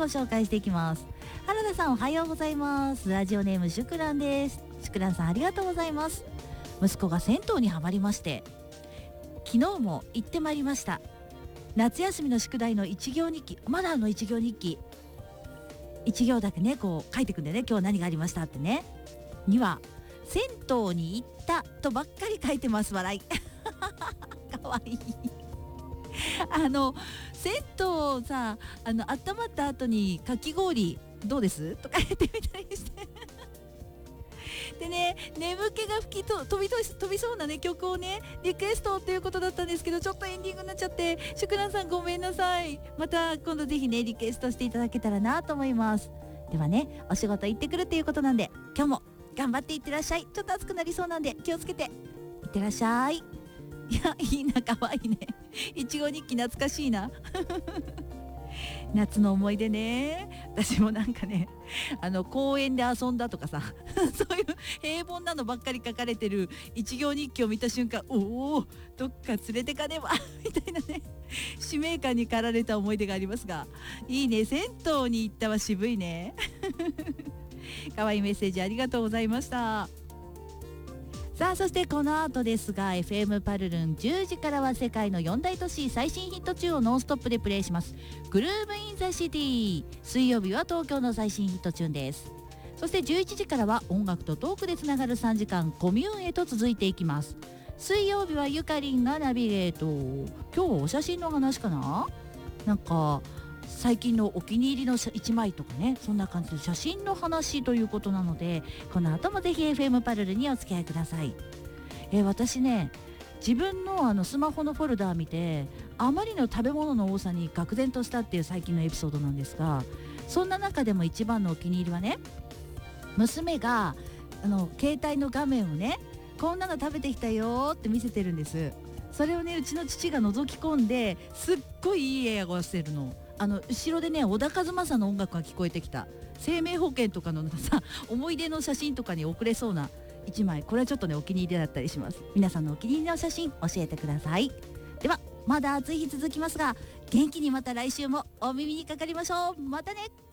ご紹介していきます。原田さんおはようございます。ラジオネームシュクランです。シュクランさんありがとうございます。息子が銭湯にはまりまして、昨日も行ってまいりました。夏休みの宿題の一行日記、まだ一行日記一行だけねこう書いてくんだよね。今日何がありましたってね。には銭湯に行ったとばっかり書いてます。笑いかわいい銭湯さ温まった後にかき氷どうですとか言ってみたりしてでね、眠気が飛びそうなね曲をねリクエストということだったんですけど、ちょっとエンディングになっちゃって、シュクランさんごめんなさい。また今度ぜひねリクエストしていただけたらなと思います。ではね、お仕事行ってくるっていうことなんで、今日も頑張っていってらっしゃい。ちょっと暑くなりそうなんで気をつけていってらっしゃい。いや、いいな、かわいいね。いちご日記懐かしいな夏の思い出ね。私もなんかね公園で遊んだとかさそういう平凡なのばっかり書かれてる一行日記を見た瞬間、おおどっか連れてかねばみたいなね使命感に駆られた思い出がありますが、いいね、銭湯に行ったは渋いねかわいいメッセージありがとうございました。さあ、そしてこの後ですが FM パルルン10時からは世界の4大都市最新ヒット中をノンストップでプレイします。グルーブインザシティ、水曜日は東京の最新ヒットチューンです。そして11時からは音楽とトークでつながる3時間コミューンへと続いていきます。水曜日はゆかりんがナビゲート。今日はお写真の話かな。なんか最近のお気に入りの1枚とかね、そんな感じで写真の話ということなので、この後もぜひ FM パルルにお付き合いください。私ね、自分のスマホのフォルダー見て、あまりの食べ物の多さに愕然としたっていう最近のエピソードなんですが、そんな中でも一番のお気に入りはね、娘が携帯の画面をね、こんなの食べてきたよって見せてるんです。それをね、うちの父が覗き込んで、すっごいいい映画をしてるの。後ろでね、小田和正の音楽が聞こえてきた。生命保険とかのさ、思い出の写真とかに送れそうな1枚。これはちょっとね、お気に入りだったりします。皆さんのお気に入りの写真教えてください。ではまだ暑い日続きますが、元気にまた来週もお耳にかかりましょう。またね。